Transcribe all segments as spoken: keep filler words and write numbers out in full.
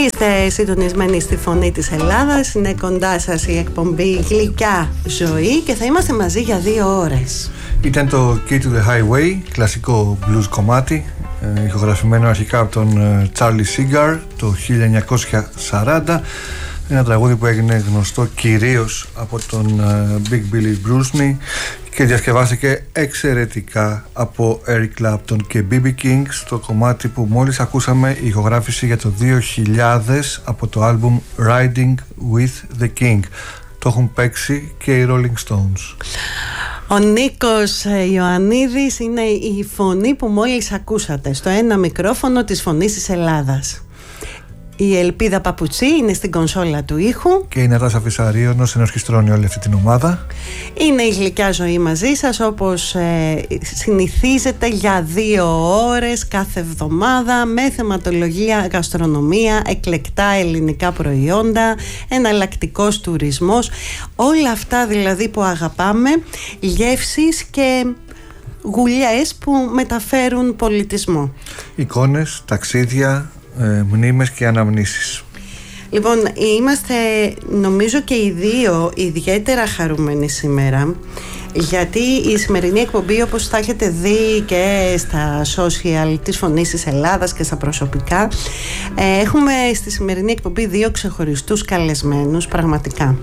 Είστε συντονισμένοι στη Φωνή της Ελλάδας. Είναι κοντά σας η εκπομπή Γλυκιά Ζωή και θα είμαστε μαζί για δύο ώρες. Ήταν το Key to the Highway, κλασικό blues κομμάτι, ε, ηχογραφημένο αρχικά από τον ε, Charlie Segar το χίλια εννιακόσια σαράντα. Ένα τραγούδι που έγινε γνωστό κυρίως από τον ε, Big Billy Bruce και διασκευάστηκε εξαιρετικά από Eric Clapton και μπι μπι King στο κομμάτι που μόλις ακούσαμε, η ηχογράφηση για το δύο χιλιάδες από το άλμπουμ Riding with the King. Το έχουν παίξει και οι Rolling Stones. Ο Νίκος Ιωαννίδης είναι η φωνή που μόλις ακούσατε στο ένα μικρόφωνο της Φωνής της Ελλάδας. Η Ελπίδα Παπουτσί είναι στην κονσόλα του ήχου. Και η Νατάσα Φυσαρίωνος ενορχιστρώνει όλη αυτή την ομάδα. Είναι η Γλυκιά Ζωή μαζί σας, όπως ε, συνηθίζεται, για δύο ώρες κάθε εβδομάδα, με θεματολογία γαστρονομία, εκλεκτά ελληνικά προϊόντα, εναλλακτικός τουρισμός, όλα αυτά δηλαδή που αγαπάμε, γεύσεις και γουλιές που μεταφέρουν πολιτισμό. Εικόνες, ταξίδια, Ε, μνήμες και αναμνήσεις. Λοιπόν, είμαστε νομίζω και οι δύο ιδιαίτερα χαρούμενοι σήμερα, γιατί η σημερινή εκπομπή, όπως θα έχετε δει και στα social της Φωνής της Ελλάδας και στα προσωπικά, ε, έχουμε στη σημερινή εκπομπή δύο ξεχωριστούς καλεσμένους πραγματικά.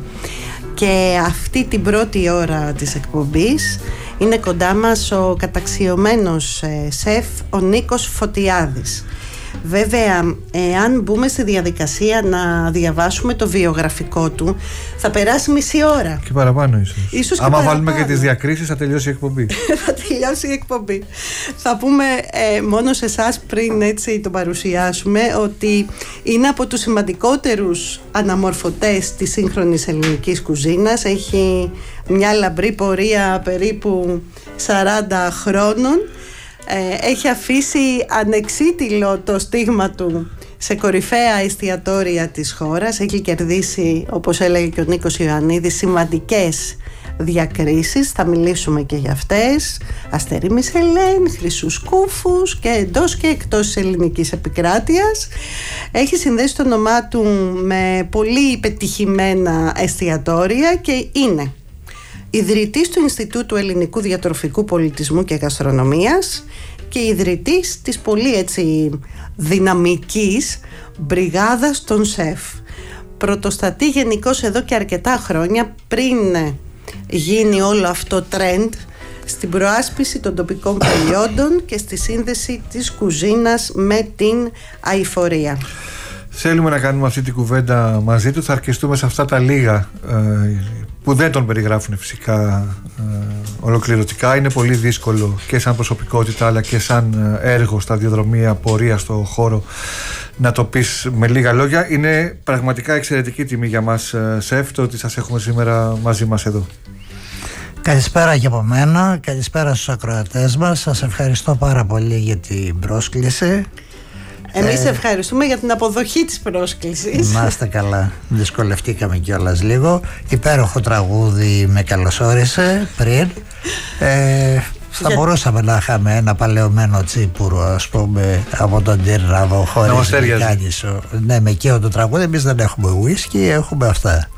Και αυτή την πρώτη ώρα της εκπομπής είναι κοντά μας ο καταξιωμένος ε, σεφ, ο Νίκος Φωτιάδης. Βέβαια, εάν μπούμε στη διαδικασία να διαβάσουμε το βιογραφικό του, θα περάσει μισή ώρα. Και παραπάνω ίσως. ίσως Άμα παραπάνω. Βάλουμε και τις διακρίσεις, θα τελειώσει η εκπομπή. Θα τελειώσει η εκπομπή. Θα πούμε ε, μόνο σε εσάς πριν έτσι το παρουσιάσουμε, ότι είναι από τους σημαντικότερους αναμορφωτές της σύγχρονης ελληνικής κουζίνας. Έχει μια λαμπρή πορεία περίπου σαράντα χρόνων. Έχει αφήσει ανεξίτηλο το στίγμα του σε κορυφαία εστιατόρια της χώρας. Έχει κερδίσει, όπως έλεγε και ο Νίκος Ιωαννίδης, σημαντικές διακρίσεις. Θα μιλήσουμε και για αυτές. Αστέρι Μισελέν, χρυσούς κούφους και εντός και εκτός της ελληνικής επικράτειας. Έχει συνδέσει το όνομά του με πολύ πετυχημένα εστιατόρια και είναι ιδρυτής του Ινστιτούτου Ελληνικού Διατροφικού Πολιτισμού και Γαστρονομίας και ιδρυτής της πολύ έτσι δυναμικής μπριγάδας των σεφ. Πρωτοστατεί γενικώς εδώ και αρκετά χρόνια, πριν γίνει όλο αυτό trend, στην προάσπιση των τοπικών προϊόντων και στη σύνδεση της κουζίνας με την αειφορία. Θέλουμε να κάνουμε αυτή την κουβέντα μαζί του. Θα αρκεστούμε σε αυτά τα λίγα ε, που δεν τον περιγράφουν φυσικά ε, ολοκληρωτικά. Είναι πολύ δύσκολο και σαν προσωπικότητα αλλά και σαν έργο, σταδιοδρομία, πορεία στο χώρο να το πεις με λίγα λόγια. Είναι πραγματικά εξαιρετική τιμή για μας, σεφ, το ότι σας έχουμε σήμερα μαζί μας εδώ. Καλησπέρα και από μένα, καλησπέρα στους ακροατές μας. Σας ευχαριστώ πάρα πολύ για την πρόσκληση. Εμείς ε, ευχαριστούμε για την αποδοχή της πρόσκλησης. Να είστε καλά, δυσκολευτήκαμε κιόλας λίγο. Υπέροχο τραγούδι με καλωσόρισε πριν. ε, Θα για... μπορούσαμε να είχαμε ένα παλαιωμένο τσίπουρο, ας πούμε, από τον Τύρναβο, χωρίς Λικάνισο. Ναι, με εκείνο το τραγούδι. Εμείς δεν έχουμε ουίσκι, έχουμε αυτά.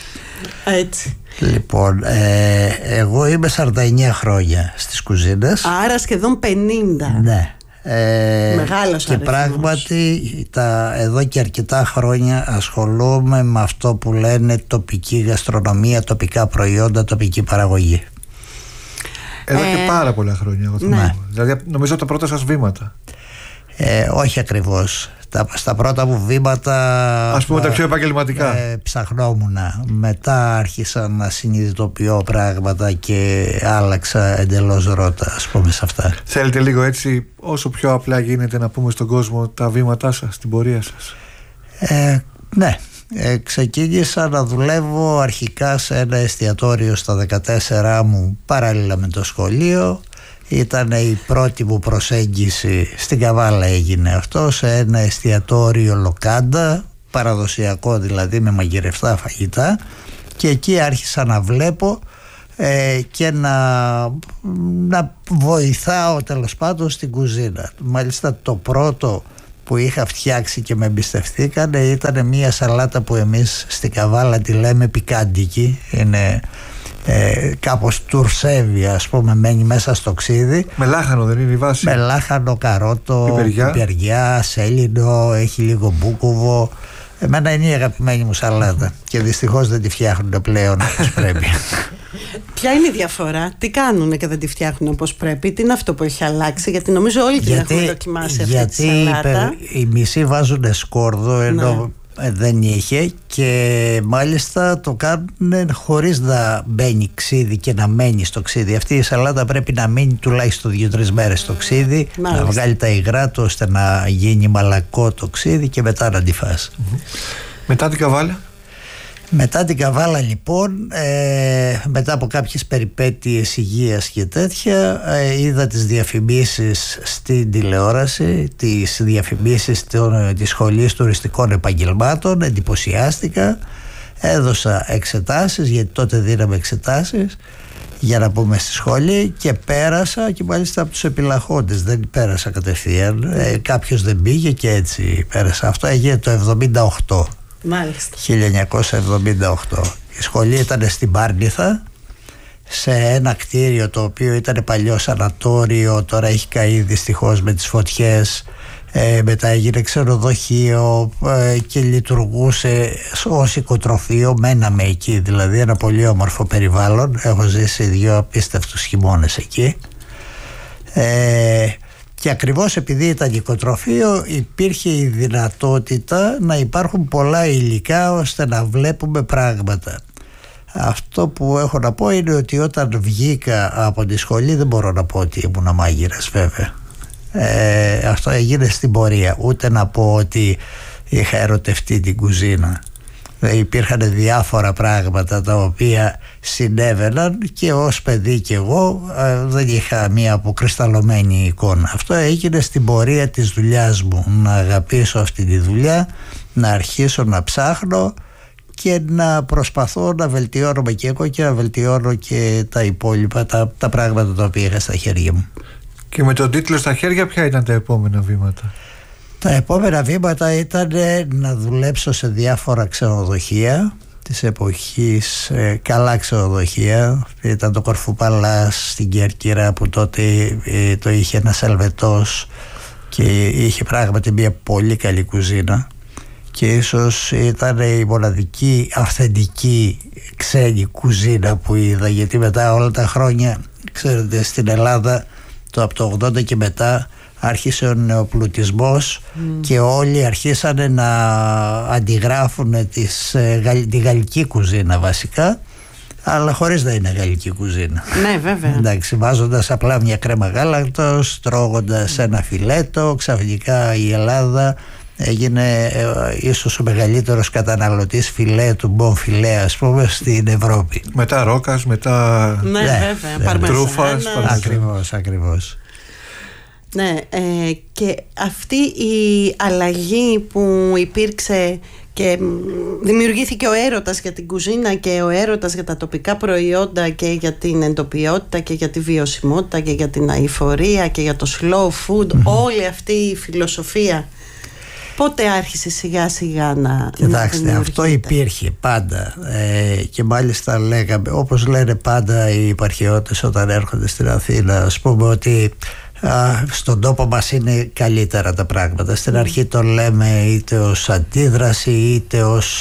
Έτσι. Λοιπόν, ε, εγώ είμαι σαράντα εννέα χρόνια στις κουζίνες. Άρα σχεδόν πενήντα. Ναι. Ε, Μεγάλος και αριθμός. Πράγματι τα, εδώ και αρκετά χρόνια ασχολούμαι με αυτό που λένε τοπική γαστρονομία, τοπικά προϊόντα, τοπική παραγωγή. Εδώ ε, και πάρα πολλά χρόνια εγώ θυμάμαι. Ναι. Δηλαδή νομίζω τα πρώτα σας βήματα. ε, Όχι ακριβώς. Τα, στα πρώτα μου βήματα, ας πούμε, τα πιο επαγγελματικά, ε, ψαχνόμουν. Μετά άρχισα να συνειδητοποιώ πράγματα και άλλαξα εντελώς ρότα, ας πούμε, σε αυτά. Θέλετε λίγο έτσι, όσο πιο απλά γίνεται, να πούμε στον κόσμο τα βήματά σας, την πορεία σας? ε, Ναι. Ε, ξεκίνησα να δουλεύω αρχικά σε ένα εστιατόριο στα δεκατέσσερα μου, παράλληλα με το σχολείο. Ήταν η πρώτη μου προσέγγιση, στην Καβάλα έγινε αυτό, σε ένα εστιατόριο λοκάντα, παραδοσιακό δηλαδή, με μαγειρευτά φαγητά, και εκεί άρχισα να βλέπω ε, και να, να βοηθάω τέλος πάντων στην κουζίνα. Μάλιστα το πρώτο που είχα φτιάξει και με εμπιστευτήκανε ήταν μια σαλάτα που εμείς στην Καβάλα τη λέμε πικάντικη. Είναι ε, κάπως τουρσεύει, ας πούμε, μένει μέσα στο ξύδι. Με λάχανο δεν είναι η βάση? Με λάχανο, καρότο, πιπεριά, πιπεριά σέλινο, έχει λίγο μπούκοβο. Εμένα είναι η αγαπημένη μου σαλάτα και δυστυχώς δεν τη φτιάχνουν πλέον όπως πρέπει. Ποια είναι η διαφορά, τι κάνουν και δεν τη φτιάχνουν όπως πρέπει, τι είναι αυτό που έχει αλλάξει? Γιατί νομίζω όλοι την έχουν δοκιμάσει αυτή τη σαλάτα. Γιατί οι μισοί βάζουν σκόρδο ενώ ναι. δεν είχε, και μάλιστα το κάνουν χωρίς να μπαίνει ξύδι και να μένει στο ξύδι. Αυτή η σαλάτα πρέπει να μείνει τουλάχιστον δύο τρεις μέρες στο ξύδι, μάλιστα, να βγάλει τα υγρά του ώστε να γίνει μαλακό το ξύδι και μετά να τη φας. Mm-hmm. Μετά την Καβάλα? Μετά την Καβάλα λοιπόν, ε, μετά από κάποιες περιπέτειες υγείας και τέτοια, ε, είδα τις διαφημίσεις στην τηλεόραση, τις διαφημίσεις των, της Σχολής Τουριστικών Επαγγελμάτων, εντυπωσιάστηκα, έδωσα εξετάσεις, γιατί τότε δίναμε εξετάσεις για να πούμε στη σχολή, και πέρασα, και μάλιστα από τους επιλαχόντες, δεν πέρασα κατευθείαν, ε, κάποιος δεν πήγε και έτσι πέρασα. Αυτό έγινε το εβδομήντα οκτώ. Μάλιστα. χίλια εννιακόσια εβδομήντα οκτώ. Η σχολή ήταν στην Πάρνηθα, σε ένα κτίριο το οποίο ήταν παλιό σανατόριο, τώρα έχει καεί δυστυχώς με τις φωτιές, ε, μετά έγινε ξενοδοχείο ε, και λειτουργούσε ως οικοτροφείο. Μέναμε εκεί, δηλαδή ένα πολύ όμορφο περιβάλλον. Έχω ζήσει δύο απίστευτους χειμώνες εκεί. ε, Και ακριβώς επειδή ήταν οικοτροφείο, υπήρχε η δυνατότητα να υπάρχουν πολλά υλικά ώστε να βλέπουμε πράγματα. Αυτό που έχω να πω είναι ότι όταν βγήκα από τη σχολή, δεν μπορώ να πω ότι ήμουν μάγειρας βέβαια. Ε, αυτό έγινε στην πορεία. Ούτε να πω ότι είχα ερωτευτεί την κουζίνα. Υπήρχαν διάφορα πράγματα τα οποία συνέβαιναν και ως παιδί και εγώ ε, δεν είχα μία αποκρισταλωμένη εικόνα. Αυτό έγινε στην πορεία της δουλειάς μου, να αγαπήσω αυτή τη δουλειά, να αρχίσω να ψάχνω και να προσπαθώ να βελτιώνομαι και εγώ και να βελτιώνω και τα υπόλοιπα, τα, τα πράγματα τα οποία είχα στα χέρια μου. Και με τον τίτλο στα χέρια, ποια ήταν τα επόμενα βήματα? Τα επόμενα βήματα ήταν να δουλέψω σε διάφορα ξενοδοχεία της εποχής, ε, καλά ξενοδοχεία. Ήταν το Κορφουπαλάς στην Κέρκυρα που τότε ε, το είχε ένας Ελβετός και είχε πράγματι μια πολύ καλή κουζίνα, και ίσως ήταν η μοναδική αυθεντική ξένη κουζίνα που είδα, γιατί μετά όλα τα χρόνια, ξέρετε, στην Ελλάδα το από το ογδόντα και μετά άρχισε ο νεοπλουτισμός mm. και όλοι αρχίσανε να αντιγράφουν τις, τη γαλλική κουζίνα βασικά, αλλά χωρίς να είναι γαλλική κουζίνα. Ναι, βέβαια. Εντάξει, βάζοντας απλά μια κρέμα γάλακτος, τρώγοντας ένα φιλέτο, ξαφνικά η Ελλάδα έγινε ε, ίσως ο μεγαλύτερος καταναλωτής φιλέτου, μπον φιλέ, ας πούμε, στην Ευρώπη. Μετά ρόκας, μετά ναι, ναι, βέβαια, τρούφας. Ακριβώς, ακριβώς. Ναι, ε, και αυτή η αλλαγή που υπήρξε και δημιουργήθηκε ο έρωτας για την κουζίνα και ο έρωτας για τα τοπικά προϊόντα και για την εντοπιότητα και για τη βιωσιμότητα και για την αειφορία και για το slow food, mm-hmm. όλη αυτή η φιλοσοφία, πότε άρχισε σιγά σιγά να Κοιτάξτε, να αυτό υπήρχε πάντα, ε, και μάλιστα λέγαμε, όπως λένε πάντα οι υπαρχιώτες όταν έρχονται στην Αθήνα, ας πούμε ότι α, στον τόπο μας είναι καλύτερα τα πράγματα. Στην αρχή το λέμε είτε ως αντίδραση είτε ως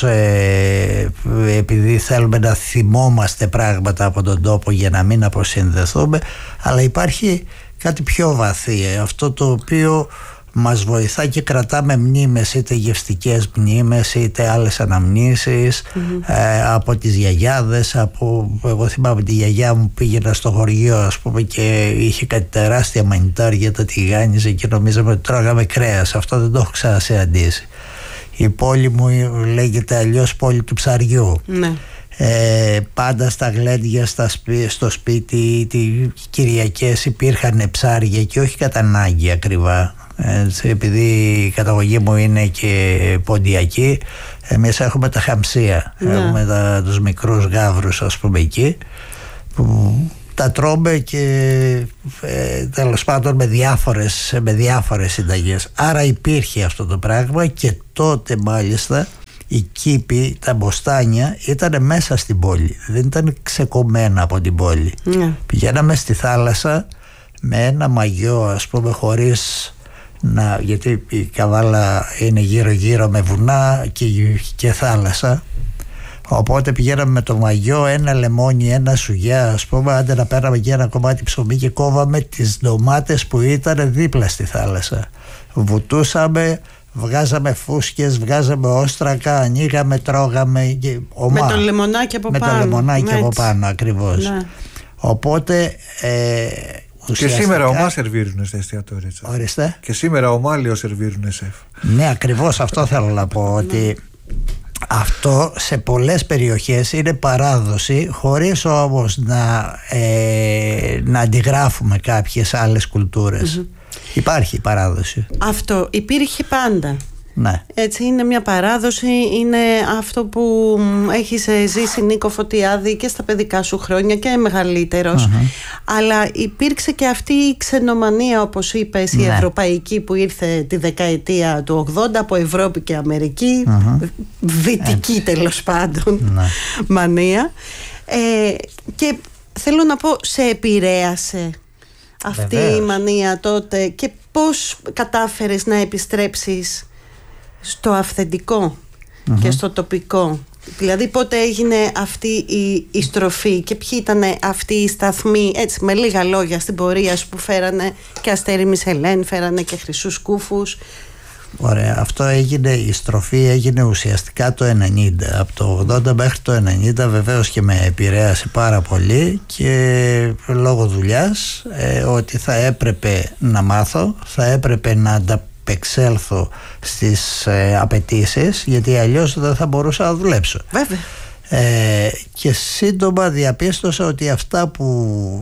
ε, επειδή θέλουμε να θυμόμαστε πράγματα από τον τόπο για να μην αποσυνδεθούμε, αλλά υπάρχει κάτι πιο βαθύ, αυτό το οποίο μας βοηθά και κρατάμε μνήμες, είτε γευστικές μνήμες είτε άλλες αναμνήσεις, mm-hmm. ε, από τις γιαγιάδες, από, εγώ θυμάμαι τη γιαγιά μου, πήγαινα στο χωριό ας πούμε και είχε κάτι τεράστια μανιτάρια, τα τηγάνιζε και νομίζαμε ότι τρώγαμε κρέας. Αυτό δεν το έχω ξανασυναντήσει. Η πόλη μου λέγεται αλλιώς πόλη του ψαριού. Mm-hmm. Ε, πάντα στα γλέντια στα σπί, στο σπίτι τι Κυριακές υπήρχαν ψάρια και όχι κατά ανάγκη ακριβά. Έτσι, επειδή η καταγωγή μου είναι και ποντιακή, εμείς έχουμε τα χαμσία, ναι. έχουμε τα, τους μικρούς γάβρους ας πούμε εκεί που τα τρώμε και ε, τέλος πάντων με διάφορες, με διάφορες συνταγές. Άρα υπήρχε αυτό το πράγμα και τότε μάλιστα οι κήποι, τα μποστάνια ήταν μέσα στην πόλη, δεν ήταν ξεκομμένα από την πόλη. Ναι. Πηγαίναμε στη θάλασσα με ένα μαγιό, ας πούμε, χωρίς να, γιατί η Καβάλα είναι γύρω γύρω με βουνά και, και θάλασσα, οπότε πηγαίναμε με το μαγιό, ένα λεμόνι, ένα σουγιά, ας πούμε, άντε να πέραμε και ένα κομμάτι ψωμί και κόβαμε τις ντομάτες που ήταν δίπλα στη θάλασσα, βουτούσαμε, βγάζαμε φούσκες, βγάζαμε όστρακα, ανοίγαμε, τρώγαμε και ομά, με το λεμονάκι από με πάνω, το λεμονάκι από πάνω ακριβώς. Ναι. Οπότε ε, και σήμερα ομά σερβίρουν στα εστιατόρια. Ορίστε. Και σήμερα ομά λέω σερβίρουν σεφ. Ναι, ακριβώς αυτό θέλω να πω, ότι αυτό σε πολλές περιοχές είναι παράδοση, χωρίς όμως να, ε, να αντιγράφουμε κάποιες άλλες κουλτούρες. Mm-hmm. Υπάρχει παράδοση. Αυτό υπήρχε πάντα. Ναι. Έτσι, είναι μια παράδοση, είναι αυτό που έχεις ζήσει, Νίκο Φωτιάδη, και στα παιδικά σου χρόνια και μεγαλύτερος. Mm-hmm. Αλλά υπήρξε και αυτή η ξενομανία, όπως είπες, η ναι. ευρωπαϊκή, που ήρθε τη δεκαετία του ογδόντα από Ευρώπη και Αμερική, mm-hmm. δυτική Έτσι. τέλος πάντων ναι. μανία. Ε, και θέλω να πω, σε επηρέασε αυτή Βεβαίως. η μανία τότε, και πώς κατάφερες να επιστρέψεις στο αυθεντικό mm-hmm. και στο τοπικό? Δηλαδή πότε έγινε αυτή η, η στροφή και ποιοι ήταν αυτοί οι σταθμοί, έτσι με λίγα λόγια, στην πορεία σου, που φέρανε και Αστέρι Μισελέν, φέρανε και Χρυσούς Κούφους? Ωραία, αυτό έγινε, η στροφή έγινε ουσιαστικά το ενενήντα, από το ογδόντα μέχρι το ενενήντα, βεβαίως και με επηρέασε πάρα πολύ, και λόγω δουλειάς ε, ότι θα έπρεπε να μάθω, θα έπρεπε να ανταπεξέλθω στις ε, απαιτήσεις, γιατί αλλιώς δεν θα μπορούσα να δουλέψω. Βέβαια. Ε, και σύντομα διαπίστωσα ότι αυτά που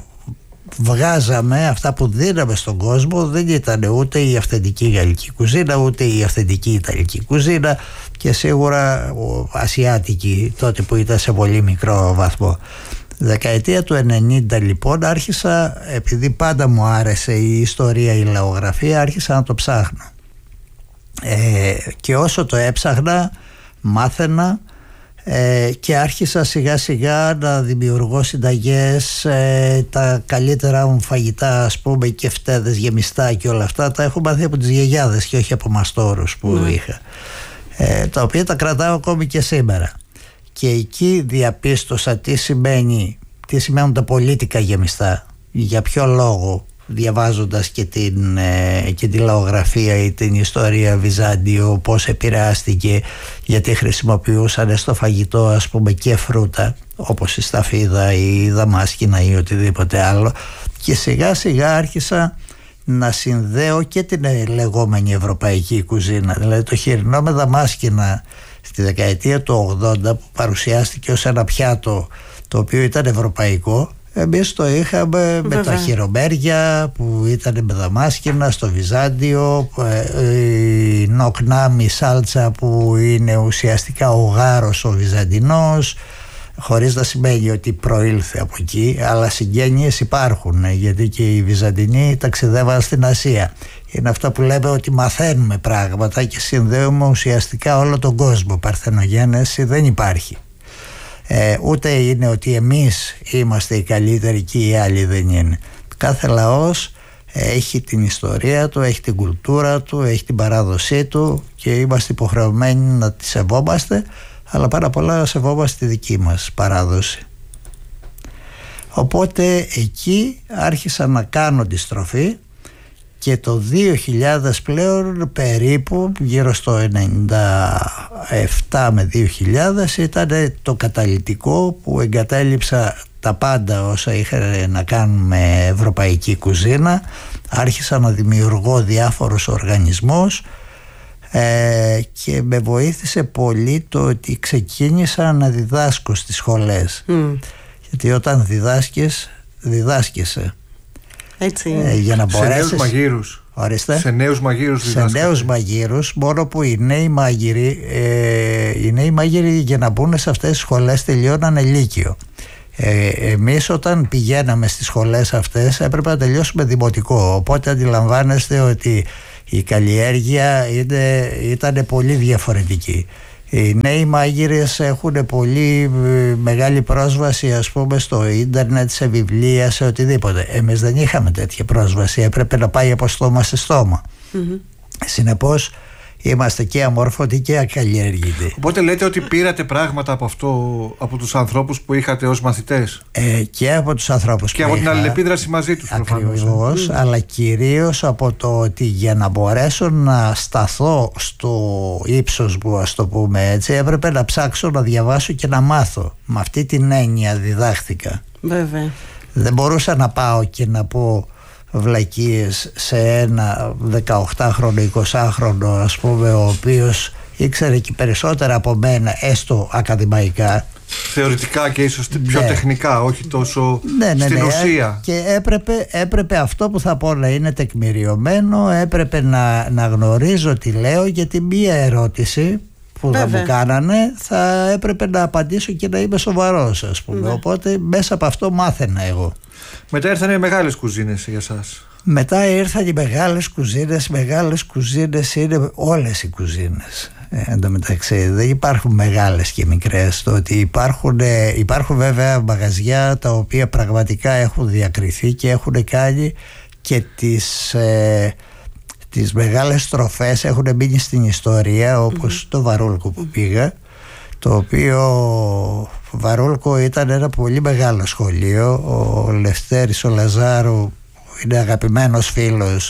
βγάζαμε, αυτά που δίναμε στον κόσμο, δεν ήταν ούτε η αυθεντική γαλλική κουζίνα, ούτε η αυθεντική ιταλική κουζίνα, και σίγουρα ασιάτικη, τότε που ήταν σε πολύ μικρό βαθμό. Δεκαετία του ενενήντα λοιπόν άρχισα, επειδή πάντα μου άρεσε η ιστορία, η λαογραφία, άρχισα να το ψάχνω. Ε, και όσο το έψαχνα μάθαινα, Ε, και άρχισα σιγά σιγά να δημιουργώ συνταγές, ε, τα καλύτερα μου φαγητά, ας πούμε, και φτέδες, γεμιστά και όλα αυτά τα έχω μάθει από τις γιαγιάδες και όχι από μαστόρους που mm. είχα, ε, τα οποία τα κρατάω ακόμη και σήμερα. Και εκεί διαπίστωσα τι σημαίνει, τι σημαίνουν τα πολίτικα γεμιστά, για ποιο λόγο, διαβάζοντας και την, ε, και τη λαογραφία ή την ιστορία Βυζάντιο, πώς επηρεάστηκε, γιατί χρησιμοποιούσαν στο φαγητό, ας πούμε, και φρούτα όπως η σταφίδα ή η δαμάσκηνα ή οτιδήποτε άλλο, και σιγά σιγά άρχισα να συνδέω και την λεγόμενη ευρωπαϊκή κουζίνα, δηλαδή το χοιρινό με δαμάσκηνα στη δεκαετία του ογδόντα, που παρουσιάστηκε ως ένα πιάτο το οποίο ήταν ευρωπαϊκό. Εμείς το είχαμε με τα χειρομέρια που ήταν με δαμάσκηνα στο Βυζάντιο, η νοκνάμι σάλτσα που είναι ουσιαστικά ο γάρος ο βυζαντινός, χωρίς να σημαίνει ότι προήλθε από εκεί, αλλά συγγένειες υπάρχουν, γιατί και οι Βυζαντινοί ταξιδεύαν στην Ασία. Είναι αυτά που λέμε, ότι μαθαίνουμε πράγματα και συνδέουμε ουσιαστικά όλο τον κόσμο. Παρθενογένεση δεν υπάρχει. Ε, ούτε είναι ότι εμείς είμαστε οι καλύτεροι και οι άλλοι δεν είναι. Κάθε λαός έχει την ιστορία του, έχει την κουλτούρα του, έχει την παράδοσή του, και είμαστε υποχρεωμένοι να τη σεβόμαστε, αλλά πάρα πολλά να σεβόμαστε τη δική μας παράδοση. Οπότε εκεί άρχισα να κάνω τη στροφή, και το δύο χιλιάδες πλέον, περίπου γύρω στο ενενήντα επτά με δύο χιλιάδες, ήταν το καταλυτικό που εγκατέλειψα τα πάντα όσα είχα να κάνουν με ευρωπαϊκή κουζίνα. Άρχισα να δημιουργώ διάφορους οργανισμούς, ε, και με βοήθησε πολύ το ότι ξεκίνησα να διδάσκω στις σχολές. Mm. Γιατί όταν διδάσκεις, διδάσκεσαι. Έτσι. Ε, για να μπορέσεις... Σε νέους μαγείρους. Ορίστε. Σε νέους μαγείρους διδάσκεται. Σε νέους μαγείρους, μόνο που οι νέοι μάγειροι, ε, οι νέοι μάγειροι για να μπουν σε αυτές τις σχολές τελειώνανε λύκειο. Ε, εμείς όταν πηγαίναμε στις σχολές αυτές έπρεπε να τελειώσουμε δημοτικό, οπότε αντιλαμβάνεστε ότι η καλλιέργεια είναι, ήταν πολύ διαφορετική. Οι νέοι μάγειρες έχουν πολύ μεγάλη πρόσβαση, ας πούμε, στο ίντερνετ, σε βιβλία, σε οτιδήποτε. Εμείς δεν είχαμε τέτοια πρόσβαση, έπρεπε να πάει από στόμα σε στόμα. Mm-hmm. Συνεπώς είμαστε και αμόρφωτοι και ακαλλιέργητοι. Οπότε λέτε ότι πήρατε πράγματα από αυτό, από τους ανθρώπους που είχατε ως μαθητές. Ε, και από τους ανθρώπους και που από είχα, την αλληλεπίδραση μαζί τους. Ακριβώς, mm. αλλά κυρίως από το ότι για να μπορέσω να σταθώ στο ύψος μου, ας το πούμε έτσι, έπρεπε να ψάξω, να διαβάσω και να μάθω. Με αυτή την έννοια διδάχθηκα. Βέβαια. Δεν μπορούσα να πάω και να πω βλακίες σε ένα δεκαοκτάχρονο, εικοσάχρονο, ας πούμε, ο οποίος ήξερε και περισσότερα από μένα, έστω ακαδημαϊκά, θεωρητικά και ίσως πιο ναι. τεχνικά, όχι τόσο ναι, ναι, στην ναι. ουσία. Και έπρεπε, έπρεπε αυτό που θα πω να είναι τεκμηριωμένο, έπρεπε να, να γνωρίζω τι λέω, γιατί μία ερώτηση που Βέβαια. θα μου κάνανε θα έπρεπε να απαντήσω και να είμαι σοβαρός, ας πούμε. Ναι. Οπότε μέσα από αυτό μάθαινα εγώ. Μετά ήρθαν οι μεγάλες κουζίνες για σας. Μετά ήρθαν οι μεγάλες κουζίνες. Μεγάλες κουζίνες είναι όλες οι κουζίνες. Ε, εν τω μεταξύ δεν υπάρχουν μεγάλες και μικρές. Το ότι υπάρχουν, ε, υπάρχουν βέβαια μαγαζιά τα οποία πραγματικά έχουν διακριθεί και έχουν κάνει και τις, ε, τις μεγάλες στροφές, έχουν μείνει στην ιστορία, όπως mm-hmm. το Βαρούλκο που πήγα, το οποίο Βαρούλκο ήταν ένα πολύ μεγάλο σχολείο. Ο Λευτέρης ο Λαζάρου είναι αγαπημένος φίλος,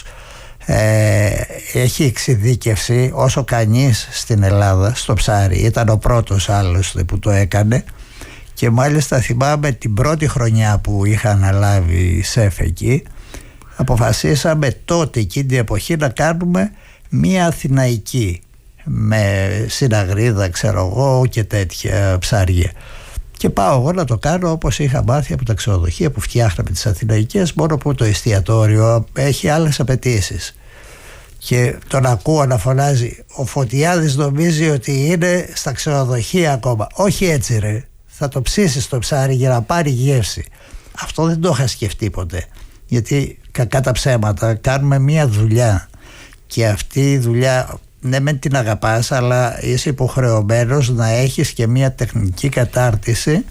ε, έχει εξειδίκευση όσο κανείς στην Ελλάδα στο ψάρι, ήταν ο πρώτος άλλωστε που το έκανε, και μάλιστα θυμάμαι την πρώτη χρονιά που είχα αναλάβει σεφ εκεί, αποφασίσαμε τότε εκείνη την εποχή να κάνουμε μία αθηναϊκή με συναγρίδα, ξέρω εγώ, και τέτοια ψάρια. Και πάω εγώ να το κάνω όπως είχα μάθει από τα ξενοδοχεία που φτιάχναμε τις αθηναϊκές, μόνο που το εστιατόριο έχει άλλες απαιτήσεις. Και τον ακούω να φωνάζει, ο Φωτιάδης νομίζει ότι είναι στα ξενοδοχεία ακόμα. Όχι έτσι ρε, θα το ψήσεις το ψάρι για να πάρει γεύση. Αυτό δεν το είχα σκεφτεί ποτέ, γιατί κακά τα ψέματα κάνουμε μία δουλειά, και αυτή η δουλειά, ναι μεν την αγαπάς, αλλά είσαι υποχρεωμένος να έχεις και μια τεχνική κατάρτιση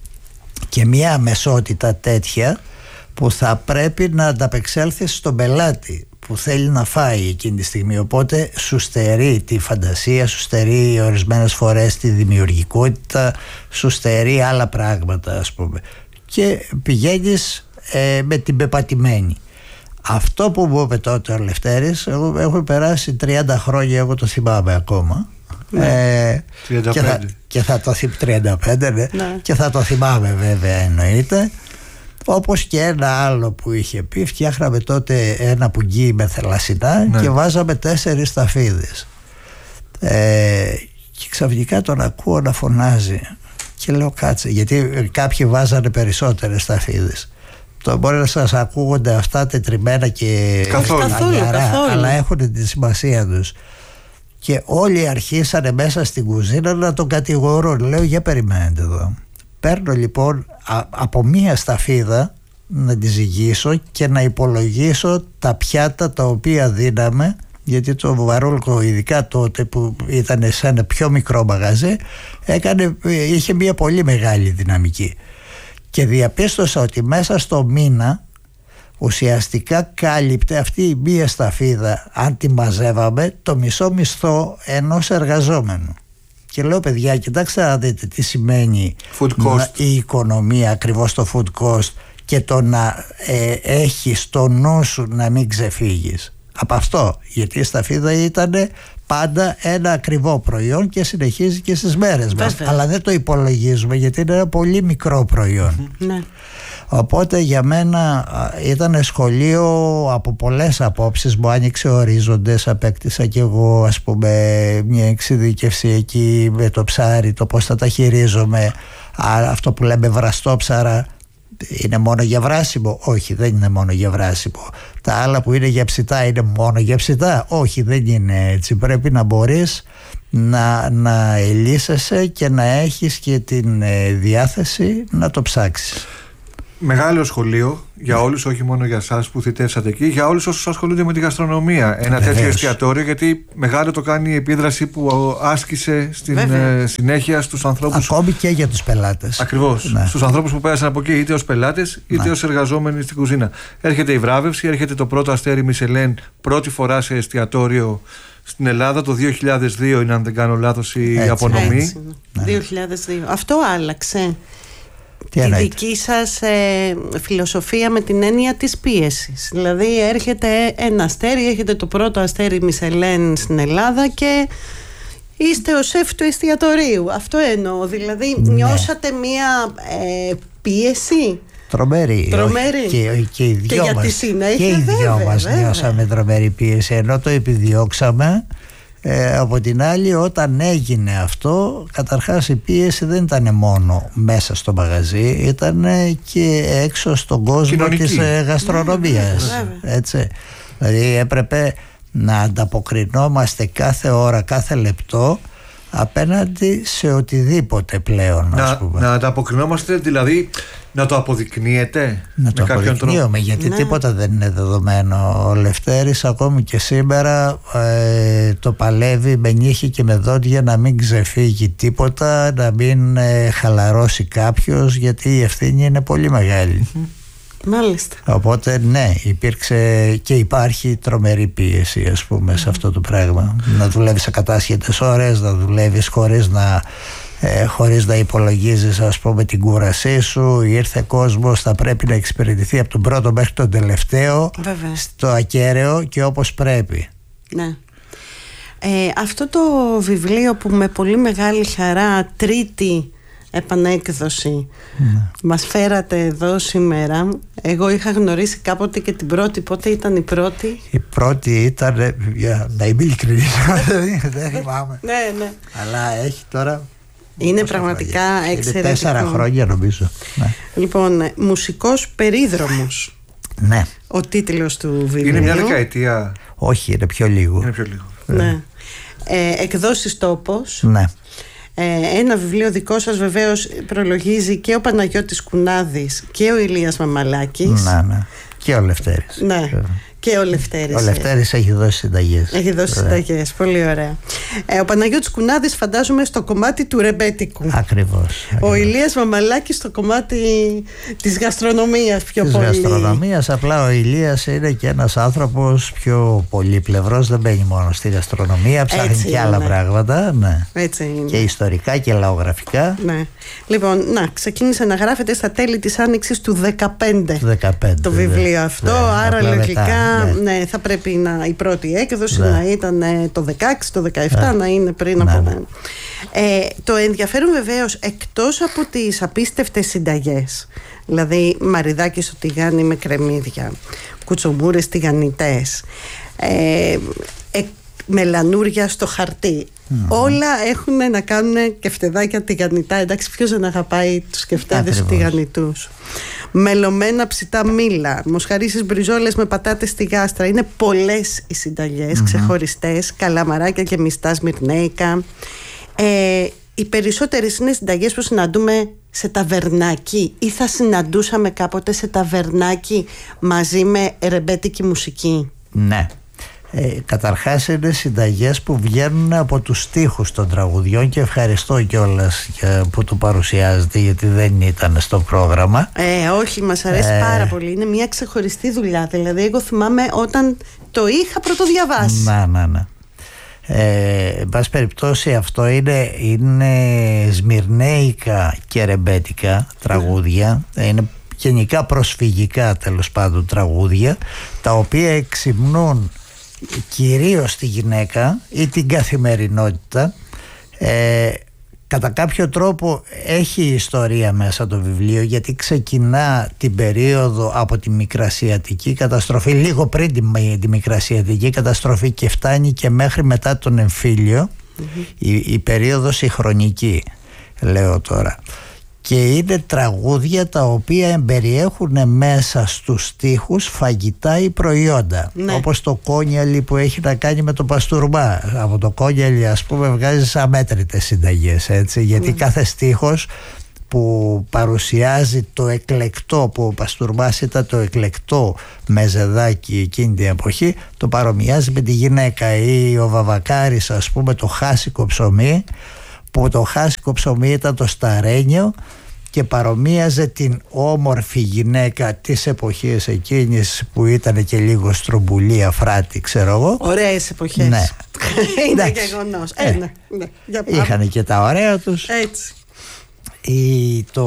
και μια αμεσότητα τέτοια που θα πρέπει να ανταπεξέλθεις στον πελάτη που θέλει να φάει εκείνη τη στιγμή. Οπότε σου στερεί τη φαντασία, σου στερεί ορισμένες φορές τη δημιουργικότητα, σου στερεί άλλα πράγματα, ας πούμε, και πηγαίνεις ε, με την πεπατημένη. Αυτό που μου είπε τότε ο Λευτέρης, εγώ έχω περάσει τριάντα χρόνια, εγώ το θυμάμαι ακόμα. Ναι. Ε, τριάντα πέντε. Και θα, και θα το θυμάμαι τριάντα πέντε, ναι. Ναι. Και θα το θυμάμαι βέβαια, εννοείται. Όπως και ένα άλλο που είχε πει, φτιάχναμε τότε ένα πουγγί με θαλασσινά, ναι, και βάζαμε τέσσερις σταφίδες. Ε, και ξαφνικά τον ακούω να φωνάζει και λέω κάτσε, γιατί κάποιοι βάζανε περισσότερες σταφίδες. Το μπορεί να σας ακούγονται αυτά τετριμμένα και αγιαρά, αλλά έχουν τη σημασία τους. Και όλοι αρχίσανε μέσα στην κουζίνα να τον κατηγορούν. Λέω για περιμένετε εδώ. Παίρνω λοιπόν α, από μία σταφίδα να τη ζυγίσω και να υπολογίσω τα πιάτα τα οποία δίναμε, γιατί το Βαρούλκο ειδικά τότε που ήταν σε ένα πιο μικρό μαγαζί έκανε, είχε μία πολύ μεγάλη δυναμική. Και διαπίστωσα ότι μέσα στο μήνα ουσιαστικά κάλυπτε αυτή η μία σταφίδα, αν τη μαζεύαμε, το μισό μισθό ενός εργαζόμενου. Και λέω παιδιά, κοιτάξτε να δείτε τι σημαίνει η οικονομία, ακριβώς το food cost, και το να ε, έχεις το νου σου να μην ξεφύγεις από αυτό, γιατί η σταφίδα ήταν πάντα ένα ακριβό προϊόν και συνεχίζει και στις μέρες μας, αλλά δεν το υπολογίζουμε γιατί είναι ένα πολύ μικρό προϊόν. Ναι. Οπότε για μένα ήταν σχολείο από πολλές απόψεις, μου άνοιξε ορίζοντες, απέκτησα κι εγώ, ας πούμε, μια εξειδίκευση εκεί με το ψάρι, το πώς θα τα χειρίζομαι. Αυτό που λέμε βραστόψαρα είναι μόνο για βράσιμο? Όχι, δεν είναι μόνο για βράσιμο. Τα άλλα που είναι για ψητά είναι μόνο για ψητά. Όχι, δεν είναι έτσι. Πρέπει να μπορείς να, να ελύσεσαι και να έχεις και την ε, διάθεση να το ψάξεις. Μεγάλο σχολείο για όλους, όχι μόνο για εσάς που θητεύσατε εκεί, για όλους όσους ασχολούνται με τη γαστρονομία. Ένα Βεβαίως. τέτοιο εστιατόριο, γιατί μεγάλο το κάνει η επίδραση που άσκησε στην ε, συνέχεια στους ανθρώπους. Ακόμη και για τους πελάτες. Ακριβώς. Ναι. Στους ανθρώπους που πέρασαν από εκεί, είτε ως πελάτες είτε ναι. ως εργαζόμενοι στην κουζίνα. Έρχεται η βράβευση, έρχεται το πρώτο αστέρι Μισελέν πρώτη φορά σε εστιατόριο στην Ελλάδα. Το δύο χιλιάδες δύο είναι, αν δεν κάνω λάθος, η έτσι, απονομή. Έτσι, ναι. δύο χιλιάδες δύο. Αυτό άλλαξε Τι τη εννοείται. δική σας ε, φιλοσοφία με την έννοια της πίεσης. Δηλαδή έρχεται ένα αστέρι, έχετε το πρώτο αστέρι Μισελέν στην Ελλάδα και είστε ο σεφ του εστιατορίου. Αυτό εννοώ. Δηλαδή ναι. νιώσατε μία ε, πίεση. Τρομερή. Τρομερή. Και, και οι δυο και μας, συνέχεια, και οι δυο βέβαια, μας βέβαια. νιώσαμε τρομερή πίεση, ενώ το επιδιώξαμε. Ε, από την άλλη, όταν έγινε αυτό, καταρχάς η πίεση δεν ήταν μόνο μέσα στο μαγαζί, ήταν και έξω στον κόσμο κοινωνική. της ε, γαστρονομίας. Ναι, έτσι. Δηλαδή έπρεπε να ανταποκρινόμαστε κάθε ώρα, κάθε λεπτό απέναντι σε οτιδήποτε πλέον, ας να, πούμε. να ανταποκρινόμαστε, δηλαδή να το αποδεικνύετε Να με το αποδεικνύουμε, γιατί ναι. τίποτα δεν είναι δεδομένο. Ο Λευτέρης ακόμη και σήμερα ε, το παλεύει με νύχη και με δόντια να μην ξεφύγει τίποτα, να μην ε, χαλαρώσει κάποιος, γιατί η ευθύνη είναι πολύ μεγάλη. Μάλιστα. Οπότε ναι, υπήρξε και υπάρχει τρομερή πίεση, ας πούμε, σε αυτό το πράγμα. Να δουλεύεις σε κατάσχετες ώρες, να δουλεύεις χωρίς να Ε, χωρίς να υπολογίζεις, ας πούμε, την κούρασή σου. Ήρθε κόσμος, θα πρέπει να εξυπηρετηθεί από τον πρώτο μέχρι τον τελευταίο. Βέβαια. Στο ακέραιο και όπως πρέπει. Ναι. Ε, αυτό το βιβλίο που με πολύ μεγάλη χαρά, τρίτη επανέκδοση, ναι. μας φέρατε εδώ σήμερα. Εγώ είχα γνωρίσει κάποτε και την πρώτη. Πότε ήταν η πρώτη? Η πρώτη ήταν, για να είμαι ειλικρινής, δεν θυμάμαι. Ναι, ναι. Αλλά έχει τώρα... Είναι πραγματικά χρόνια. εξαιρετικό. Είναι τέσσερα χρόνια νομίζω. Ναι. Λοιπόν, μουσικός περίδρομος. Ναι. Ο τίτλος του βιβλίου. Είναι μια δεκαετία. Όχι, είναι πιο λίγο. Είναι πιο λίγο. Ναι. Ε, εκδόσεις Τόπος. Ναι. Ε, ένα βιβλίο δικό σας βεβαίως προλογίζει και ο Παναγιώτης Κουνάδης και ο Ηλίας Μαμαλάκης. Ναι, ναι. Και ο Λευτέρης. Ναι. Και ο Λευτέρης. Ο Λευτέρης έχει δώσει συνταγές. Έχει δώσει συνταγές, πολύ ωραία. Ε, ο Παναγιώτης Κουνάδης φαντάζομαι στο κομμάτι του ρεμπέτικου. Ακριβώς. Ο Ηλίας Μαμαλάκης στο κομμάτι της γαστρονομίας πιο της πολύ. Της γαστρονομίας, απλά ο Ηλίας είναι και ένας άνθρωπος πιο πολύπλευρος, δεν μπαίνει μόνο στη γαστρονομία, ψάχνει Έτσι και είναι. άλλα πράγματα. Ναι. Έτσι είναι. Και ιστορικά και λαογραφικά. Ναι. Λοιπόν, να, ξεκίνησε να γράφεται στα τέλη της Άνοιξης του δεκαπέντε. δεκαπέντε Το βιβλίο δε. αυτό, Ναι, άρα λογικά μετά, ναι. Ναι, θα πρέπει να, η πρώτη έκδοση ναι. να ήταν ε, το δεκαέξι, το δεκαεπτά, ναι. να είναι πριν ναι, από... ναι. Ε, το ενδιαφέρον βεβαίως, εκτός από τις απίστευτες συνταγές, δηλαδή μαριδάκι στο τηγάνι με κρεμμύδια, κουτσομπούρες τηγανιτές, ε, ε, μελανούρια στο χαρτί, mm. όλα έχουν να κάνουν κεφτεδάκια τηγανιτά. Εντάξει, ποιος δεν αγαπάει τους κεφτέδες τηγανιτούς? Μελωμένα ψητά μήλα, μοσχαρίσες μπριζόλες με πατάτες στη γάστρα. Είναι πολλές οι συνταγές, mm-hmm. ξεχωριστές, καλαμαράκια και μιστά σμυρνέικα. Ε, οι περισσότερες είναι συνταγές που συναντούμε σε ταβερνάκι ή θα συναντούσαμε κάποτε σε ταβερνάκι μαζί με ρεμπέτικη μουσική. Ναι. Ε, καταρχάς είναι συνταγές που βγαίνουν από τους στίχους των τραγουδιών και ευχαριστώ κιόλας που το παρουσιάζετε, γιατί δεν ήταν στο πρόγραμμα. Ε, όχι, μας αρέσει ε... πάρα πολύ. Είναι μια ξεχωριστή δουλειά. Δηλαδή εγώ θυμάμαι όταν το είχα πρωτοδιαβάσει. Να, να, να. Ε, εν πάση περιπτώσει αυτό είναι, είναι σμυρνέικα και ρεμπέτικα τραγούδια. Mm. Είναι γενικά προσφυγικά τέλος πάντων τραγούδια, τα οποία εξυμνούν κυρίως τη γυναίκα ή την καθημερινότητα. ε, κατά κάποιο τρόπο έχει ιστορία μέσα το βιβλίο, γιατί ξεκινά την περίοδο από τη Μικρασιατική καταστροφή, λίγο πριν τη, τη Μικρασιατική καταστροφή, και φτάνει και μέχρι μετά τον εμφύλιο, mm-hmm. η, η περίοδος η χρονική λέω τώρα. και είναι τραγούδια τα οποία εμπεριέχουν μέσα στους στίχους φαγητά ή προϊόντα, ναι. Όπως το κόνιαλι που έχει να κάνει με το παστούρμα. Από το κόνιαλι, ας πούμε, βγάζεις αμέτρητες συνταγές, έτσι, γιατί ναι. κάθε στίχος που παρουσιάζει το εκλεκτό, που ο παστούρμας ήταν το εκλεκτό μεζεδάκι εκείνη την εποχή, το παρομοιάζει με τη γυναίκα, ή ο Βαβακάρης, ας πούμε, το χάσικο ψωμί, που το χάσικο ψωμί ήταν το σταρένιο και παρομοίαζε την όμορφη γυναίκα της εποχής εκείνης που ήταν και λίγο στρομπουλή, αφράτη, ξέρω εγώ. Ωραίες εποχές. Ναι. Είναι γεγονός. Ε, ναι, ναι. Είχαν και τα ωραία τους. Έτσι. Ή το,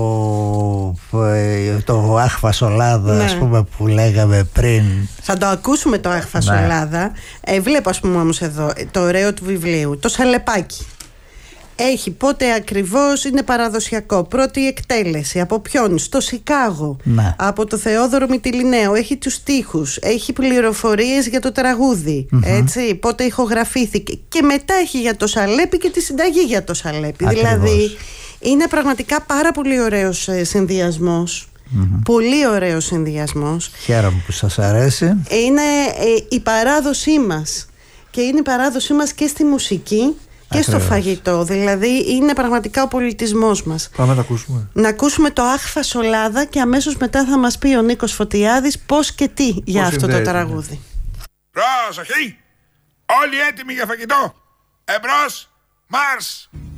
το Αχ Φασολάδα, ναι. ας πούμε, που λέγαμε πριν. Θα το ακούσουμε το Αχ Φασολάδα. Ναι. ε, Βλέπω, ας πούμε, όμως εδώ το ωραίο του βιβλίου, το Σαλεπάκι. Έχει πότε ακριβώς είναι παραδοσιακό, πρώτη εκτέλεση, από ποιον, στο Σικάγο, ναι. από το Θεόδωρο Μυτιληναίο, έχει τους στίχους, έχει πληροφορίες για το τραγούδι, mm-hmm. έτσι, πότε ηχογραφήθηκε, και μετά έχει για το Σαλέπι και τη συνταγή για το Σαλέπι. Ακριβώς. Δηλαδή είναι πραγματικά πάρα πολύ ωραίος συνδυασμός. Mm-hmm. Πολύ ωραίος συνδυασμός. Χαίρομαι που σας αρέσει. Είναι ε, η παράδοσή μας, και είναι η παράδοσή μας και στη μουσική και στο φαγητό, δηλαδή είναι πραγματικά ο πολιτισμός μας. Πάμε να ακούσουμε. Να ακούσουμε το Αχ Φασολάδα και αμέσως μετά θα μας πει ο Νίκος Φωτιάδης πώς και τι πώς για αυτό το τραγούδι. Προσοχή! Όλοι έτοιμοι για φαγητό! Εμπρός! Μάρς!